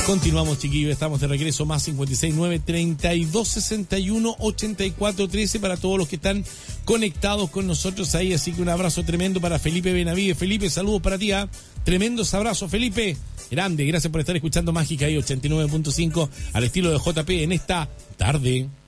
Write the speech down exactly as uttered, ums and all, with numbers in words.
Continuamos, chiquillos, estamos de regreso, más cincuenta y seis, nueve, treinta y dos, sesenta y uno, ochenta y cuatro, trece para todos los que están conectados con nosotros ahí, así que un abrazo tremendo para Felipe Benavides. Felipe, saludos para ti, ¿eh? Tremendos abrazos, Felipe. Grande, gracias por estar escuchando Mágica ahí, ochenta y nueve punto cinco al estilo de J P en esta tarde.